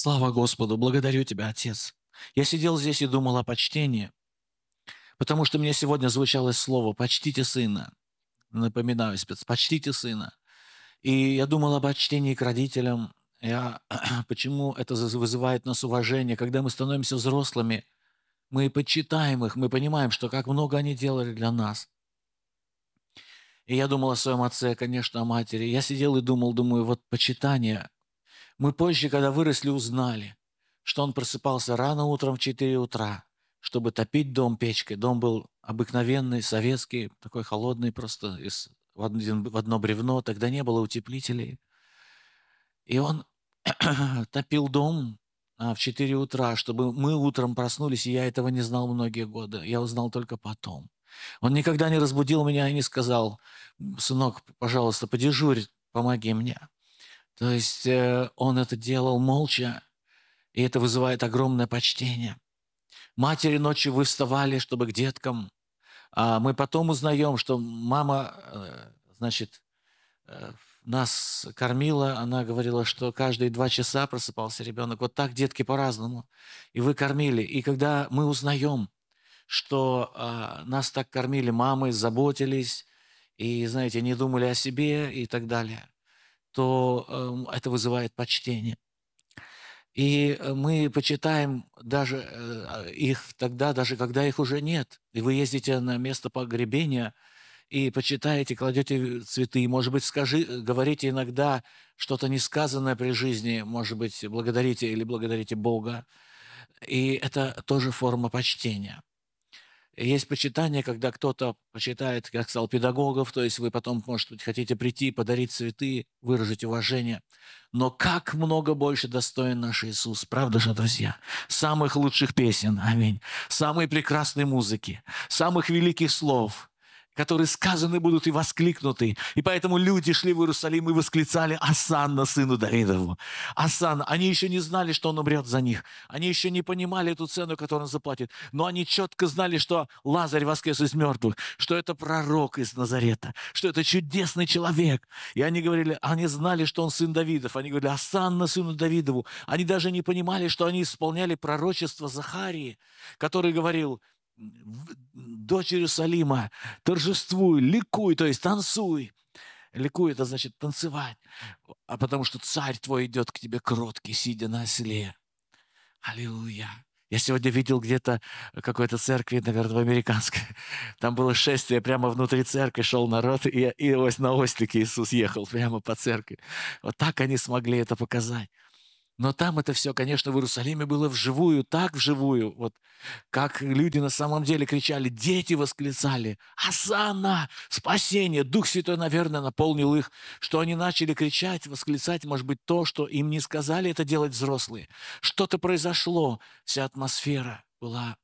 Слава Господу! Благодарю Тебя, Отец. Я сидел здесь и думал о почтении, потому что мне сегодня звучало слово «почтите сына». Напоминаю, спец, почтите сына. И я думал об почтении к родителям. Почему это вызывает у нас уважение. Когда мы становимся взрослыми, мы почитаем их, мы понимаем, что как много они делали для нас. И я думал о своем отце, конечно, о матери. Я сидел и думаю, вот почитание. Мы позже, когда выросли, узнали, что он просыпался рано утром в 4 утра, чтобы топить дом печкой. Дом был обыкновенный, советский, такой холодный просто, в одно бревно. Тогда не было утеплителей. И он топил дом в 4 утра, чтобы мы утром проснулись, и я этого не знал многие годы. Я узнал только потом. Он никогда не разбудил меня и не сказал: «Сынок, пожалуйста, подежурь, помоги мне». То есть он это делал молча, и это вызывает огромное почтение. Матери ночью вы вставали, чтобы к деткам. А мы потом узнаем, что мама, значит, нас кормила. Она говорила, что каждые 2 часа просыпался ребенок. Вот так детки по-разному. И вы кормили. И когда мы узнаем, что нас так кормили мамы, заботились, и, знаете, не думали о себе и так далее, то это вызывает почтение. И мы почитаем даже их тогда, даже когда их уже нет. И вы ездите на место погребения и почитаете, кладете цветы. И, может быть, говорите иногда что-то несказанное при жизни, может быть, благодарите или благодарите Бога. И это тоже форма почтения. Есть почитание, когда кто-то почитает, как сказал, педагогов, то есть вы потом, может быть, хотите прийти, подарить цветы, выразить уважение. Но как много больше достоин наш Иисус, правда же, друзья? Самых лучших песен, аминь, самой прекрасной музыки, самых великих слов, которые сказаны будут и воскликнуты. И поэтому люди шли в Иерусалим и восклицали: «Осанна сыну Давидову! Осанна!» Они еще не знали, что он умрет за них. Они еще не понимали эту цену, которую он заплатит. Но они четко знали, что Лазарь воскрес из мертвых, что это пророк из Назарета, что это чудесный человек. И они говорили, они знали, что он сын Давидов. Они говорили: «Осанна сыну Давидову!» Они даже не понимали, что они исполняли пророчество Захарии, который говорил: «Дочь Иерусалима, торжествуй, ликуй», то есть танцуй. Ликуй — это значит танцевать. А потому что царь твой идет к тебе кроткий, сидя на осле. Аллилуйя. Я сегодня видел где-то какой-то церкви, наверное, в американской. Там было шествие, прямо внутри церкви шел народ, и ось на ослике Иисус ехал прямо по церкви. Вот так они смогли это показать. Но там это все, конечно, в Иерусалиме было вживую, так вживую, вот как люди на самом деле кричали, дети восклицали: «Осанна! Спасение!» Дух Святой, наверное, наполнил их, что они начали кричать, восклицать, может быть, то, что им не сказали это делать взрослые. Что-то произошло, вся атмосфера была.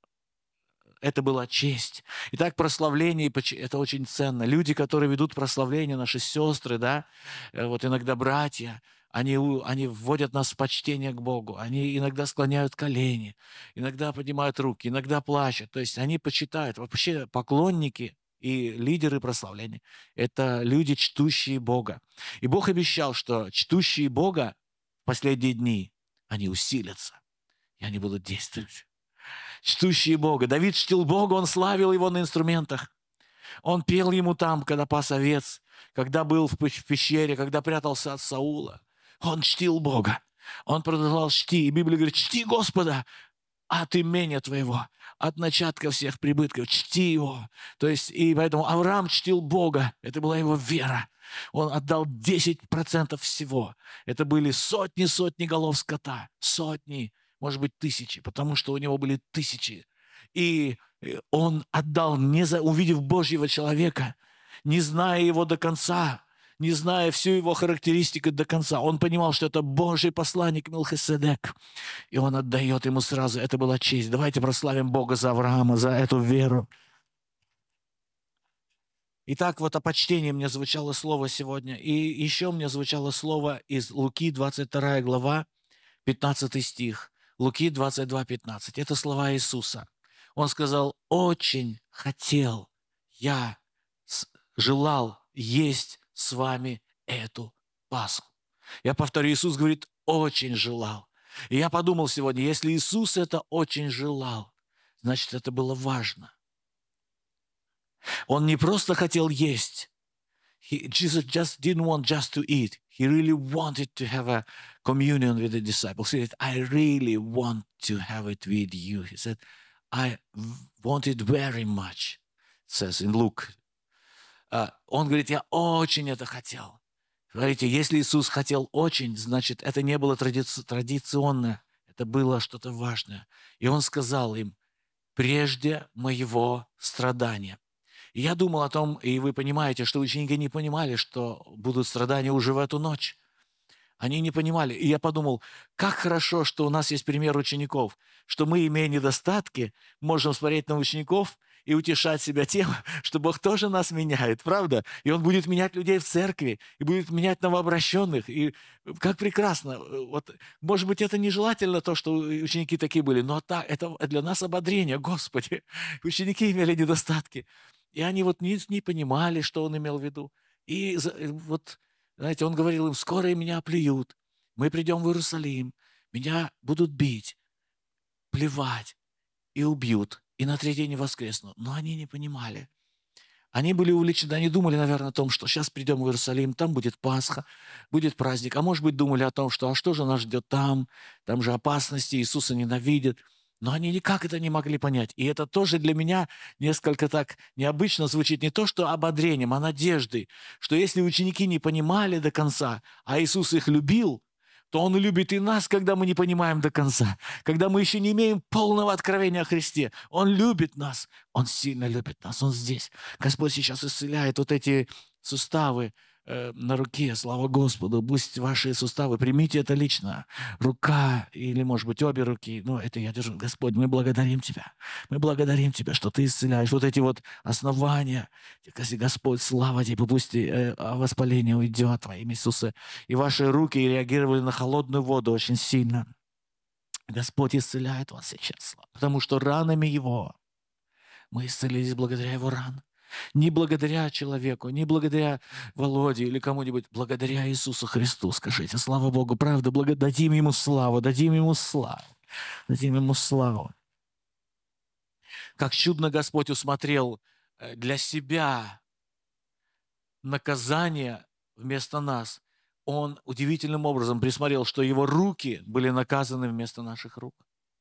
Это была честь. Итак, прославление, это очень ценно. Люди, которые ведут прославление, наши сестры, да, вот иногда братья, они вводят нас в почтение к Богу. Они иногда склоняют колени, иногда поднимают руки, иногда плачут. То есть они почитают. Вообще поклонники и лидеры прославления — это люди, чтущие Бога. И Бог обещал, что чтущие Бога в последние дни, они усилятся, и они будут действовать. Чтущие Бога. Давид чтил Бога, он славил его на инструментах. Он пел ему там, когда пас овец, когда был в пещере, когда прятался от Саула. Он чтил Бога. Он продолжал чти. И Библия говорит: «Чти Господа от имения твоего, от начатка всех прибытков, чти его». То есть, и поэтому Авраам чтил Бога. Это была его вера. Он отдал 10% всего. Это были сотни голов скота. Сотни, может быть, тысячи, потому что у него были тысячи. И он отдал, увидев Божьего человека, не зная его до конца, не зная всю его характеристику до конца. Он понимал, что это Божий посланник Мелхиседек. И он отдает ему сразу. Это была честь. Давайте прославим Бога за Авраама, за эту веру. Итак, вот о почтении мне звучало слово сегодня. И еще мне звучало слово из Луки, 22 глава, 15 стих. Луки 22, 15. Это слова Иисуса. Он сказал: «Очень хотел я, желал есть с вами эту Пасху». Я повторю, Иисус говорит: «Очень желал». И я подумал сегодня, если Иисус это очень желал, значит, это было важно. Он не просто хотел есть. Jesus just didn't want just to eat. He really wanted to have a communion with the disciples. He said, I really want to have it with you. He said, I want it very much, it says in Luke. Он говорит, я очень это хотел. Смотрите, если Иисус хотел очень, значит, это не было традиционно, это было что-то важное. И Он сказал им, прежде моего страдания. И я думал о том, и вы понимаете, что ученики не понимали, что будут страдания уже в эту ночь. Они не понимали. И я подумал, как хорошо, что у нас есть пример учеников, что мы, имея недостатки, можем смотреть на учеников и утешать себя тем, что Бог тоже нас меняет, правда? И Он будет менять людей в церкви, и будет менять новообращенных. И как прекрасно. Вот, может быть, это нежелательно, то, что ученики такие были, но это для нас ободрение. Господи, ученики имели недостатки. И они вот не понимали, что Он имел в виду. И вот, знаете, Он говорил им, скоро меня оплюют, мы придем в Иерусалим, меня будут бить, плевать и убьют, и на третий день воскресну. Но они не понимали. Они были увлечены, они думали, наверное, о том, что сейчас придем в Иерусалим, там будет Пасха, будет праздник. А может быть, думали о том, что а что же нас ждет там же опасности, Иисуса ненавидят. Но они никак это не могли понять. И это тоже для меня несколько так необычно звучит. Не то, что ободрением, а надеждой. Что если ученики не понимали до конца, а Иисус их любил, то Он любит и нас, когда мы не понимаем до конца. Когда мы еще не имеем полного откровения о Христе. Он любит нас. Он сильно любит нас. Он здесь. Господь сейчас исцеляет вот эти суставы на руке. Слава Господу. Пусть ваши суставы, примите это лично. Рука или, может быть, обе руки. Ну, это я держу. Господь, мы благодарим Тебя. Мы благодарим Тебя, что Ты исцеляешь вот эти вот основания. Господь, слава Тебе. Пусть воспаление уйдет во имя Иисуса. И ваши руки реагировали на холодную воду очень сильно. Господь исцеляет вас сейчас. Потому что ранами Его мы исцелились благодаря Его ранам. Не благодаря человеку, не благодаря Володе или кому-нибудь, благодаря Иисусу Христу. Скажите, слава Богу, правда, дадим Ему славу, дадим Ему славу, дадим Ему славу. Как чудно Господь усмотрел для себя наказание вместо нас. Он удивительным образом присмотрел, что Его руки были наказаны вместо наших рук.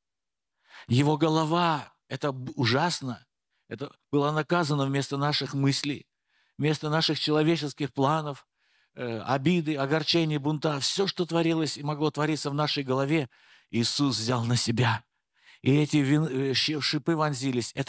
Его голова, это ужасно, это было наказано вместо наших мыслей, вместо наших человеческих планов, обиды, огорчений, бунта. Все, что творилось и могло твориться в нашей голове, Иисус взял на себя. И эти шипы вонзились. Это